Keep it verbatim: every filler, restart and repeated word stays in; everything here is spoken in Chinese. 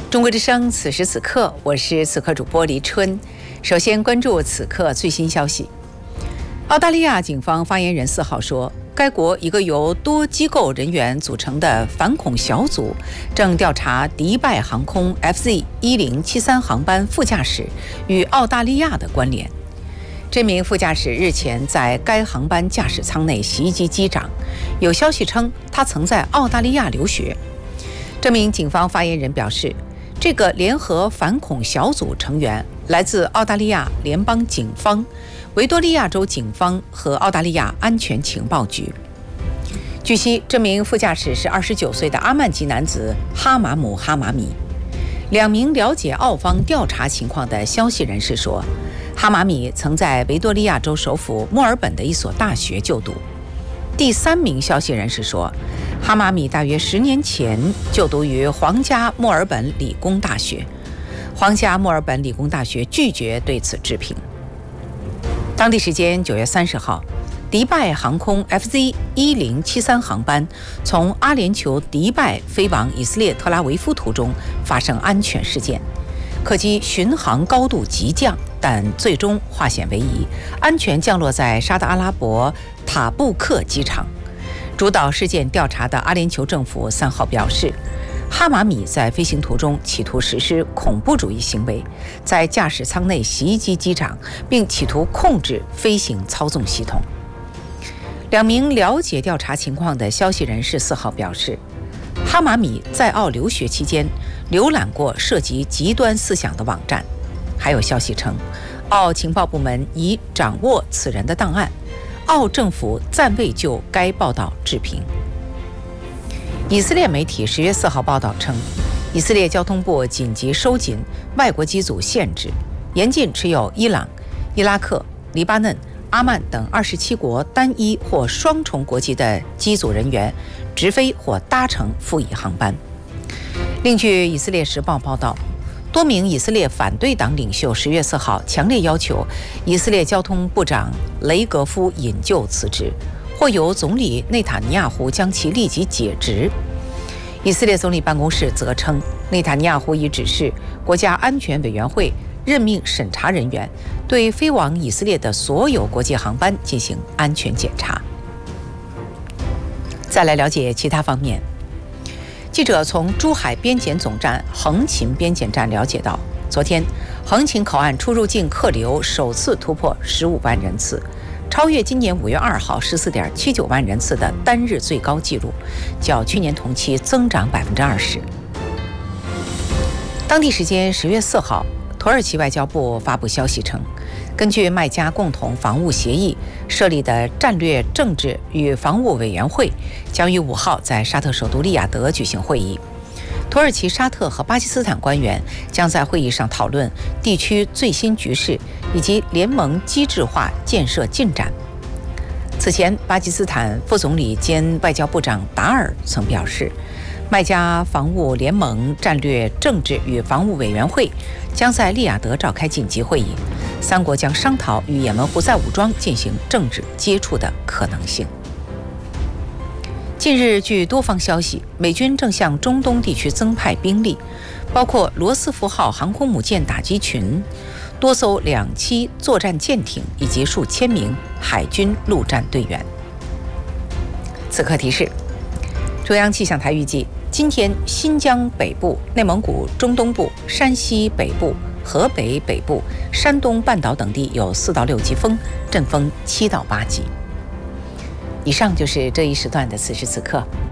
中国之声，此时此刻，我是此刻主播黎春。首先关注此刻最新消息。澳大利亚警方发言人四号说，该国一个由多机构人员组成的反恐小组正调查迪拜航空 F Z 一零七三航班副驾驶与澳大利亚的关联。这名副驾驶日前在该航班驾驶舱内袭击机长，有消息称他曾在澳大利亚留学。这名警方发言人表示，这个联合反恐小组成员来自澳大利亚联邦警方、维多利亚州警方和澳大利亚安全情报局。据悉，这名副驾驶是二十九岁的阿曼籍男子哈马姆·哈马米。两名了解澳方调查情况的消息人士说，哈马米曾在维多利亚州首府墨尔本的一所大学就读。第三名消息人士说，哈马米大约十年前就读于皇家墨尔本理工大学，皇家墨尔本理工大学拒绝对此置评。当地时间九月三十号，迪拜航空 F Z 一零七三航班从阿联酋迪拜飞往以色列特拉维夫途中发生安全事件，客机巡航高度急降，但最终化险为夷，安全降落在沙特阿拉伯塔布克机场。主导事件调查的阿联酋政府三号表示，哈马米在飞行途中企图实施恐怖主义行为，在驾驶舱内袭击机长，并企图控制飞行操纵系统。两名了解调查情况的消息人士四号表示，哈马米在澳留学期间浏览过涉及极端思想的网站。还有消息称，澳情报部门已掌握此人的档案，澳政府暂未就该报道置评。以色列媒体十月四号报道称，以色列交通部紧急收紧外国机组限制，严禁持有伊朗、伊拉克、黎巴嫩、阿曼等二十七国单一或双重国籍的机组人员直飞或搭乘赴以航班。另据以色列时报报道，多名以色列反对党领袖十月四号强烈要求以色列交通部长雷格夫引咎辞职，或由总理内塔尼亚胡将其立即解职。以色列总理办公室则称，内塔尼亚胡已指示国家安全委员会任命审查人员，对飞往以色列的所有国际航班进行安全检查。再来了解其他方面。记者从珠海边检总站横琴边检站了解到，昨天横琴口岸出入境客流首次突破十五万人次，超越今年五月二号十四点七九万人次的单日最高纪录，较去年同期增长百分之二十。当地时间十月四号，土耳其外交部发布消息称，根据麦加共同防务协议设立的战略政治与防务委员会将于五号在沙特首都利雅得举行会议。土耳其、沙特和巴基斯坦官员将在会议上讨论地区最新局势以及联盟机制化建设进展。此前，巴基斯坦副总理兼外交部长达尔曾表示，麦加防务联盟战略政治与防务委员会将在利雅得召开紧急会议，三国将商讨与也门胡塞武装进行政治接触的可能性。近日，据多方消息，美军正向中东地区增派兵力，包括罗斯福号航空母舰打击群、多艘两栖作战舰艇以及数千名海军陆战队员。此刻提示：中央气象台预计，今天新疆北部、内蒙古中东部、山西北部、河北北部、山东半岛等地有四到六级风，阵风七到八级。以上就是这一时段的此时此刻，